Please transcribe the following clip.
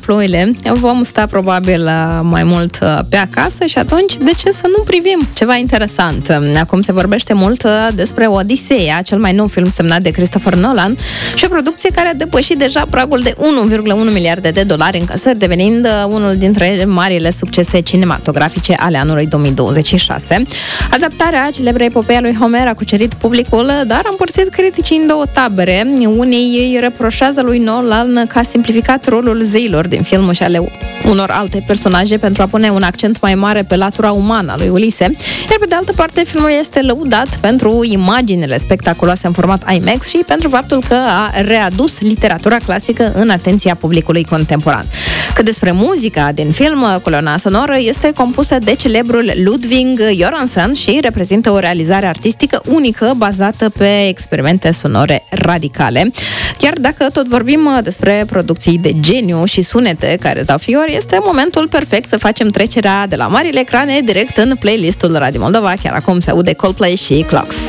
ploile, vom sta probabil mai mult pe acasă și atunci de ce să nu privim ceva interesant? Acum se vorbește mult despre Odiseea, cel mai nou film semnat de Christopher Nolan și o producție care a depășit deja pragul de 1,1 miliarde de dolari în casări, devenind unul dintre marile succese cinematografice ale anului 2026. Adaptarea celebrei epopei a lui Homer a cucerit publicul, dar a împărțit criticii în două tabere. Unii îi reproșează lui Nolan că a simplificat rolul zeilor din film și ale unor alte personaje pentru a pune un accent mai mare pe latura umană a lui Ulise, iar pe de altă parte filmul este lăudat pentru imaginile spectaculoase în format IMAX și pentru faptul că a readus literatura clasică în atenția publicului contemporan. Cât despre muzica din film, coloana sonoră este compusă de celebrul Ludwig Göransson și reprezintă o realizare artistică unică bazată pe experimente sonore radicale. Chiar dacă tot vorbim despre producții de geniu și sunete care dau fiori, este momentul perfect să facem trecerea de la marile ecrane direct în playlistul Radio Moldova. Chiar acum se aude Coldplay și Clocks.